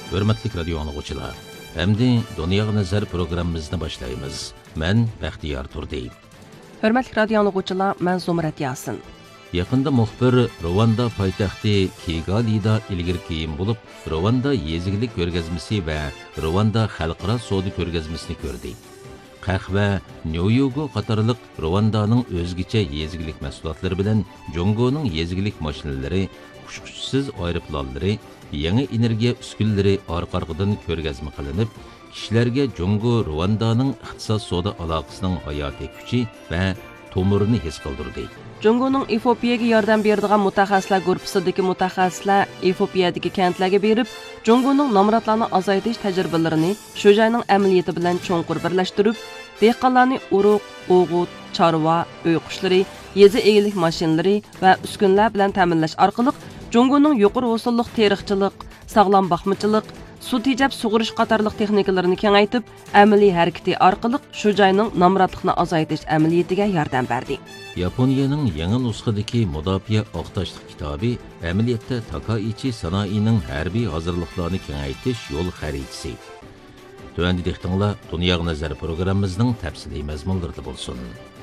Hörmətli radio anlıqçılar, əmdi Dünyaya Nəzər proqramımızını başlayımız. Mən Bəxtiyar Turdi. Hörmətli radio anlıqçılar, mən Zumrat Yasin. Yaqında muxbir Ruanda paytaxtı Kigalida ilgir kiyim bo'lib, Ruanda yezigilik ko'rgazmasi va Ruanda xalqaro savdo ko'rgazmasini ko'rdi. Qahva, Nyoyogo qatorliq Ruandaning o'zgacha yezigilik mahsulotlari bilan Jongoning yezigilik mashinalari, uçquşsiz aeroplanları, yangi energiya uskunlari orqa-orqadan ko'rgazma qilinib, kishilarga Jongo Ruandaning iqtisod savdo aloqasining hayotiy kuchi va to'mirini his qildirdi. Jongoning Efiopiyaga yordam beradigan mutaxassislar guruhisidagi mutaxassislar Efiopiyadagi kentlarga berib, Jongoning nomrodlarni azaytish tajribalarini shu joyning amaliyoti bilan cho'nqur birlashtirib, dehqonlarni uruq, o'g'ut, chorva, uy qushlari, yezi egilik mashinalari va uskunlar bilan ta'minlash orqali Jongoning yuqori usulliq teriqchilik, sog'lom baxmachilik, suv tejab sug'urish qatorliq texnikalarini kengaytib, amaliy harakati orqali shu joyning nomrodlikni azaytish amaliyatiga yordam berdi. Yaponiyaning yangi nusxadagi Mudofaa oqtashlik kitobi amaliyotda Takaichi sanoining harbiy hozirliklarini kengaytirish yo'l xaritasi. Tövəndi dehtinla Dünyaya Nəzər proqramımızın təfsili məzmunlarında bolsun.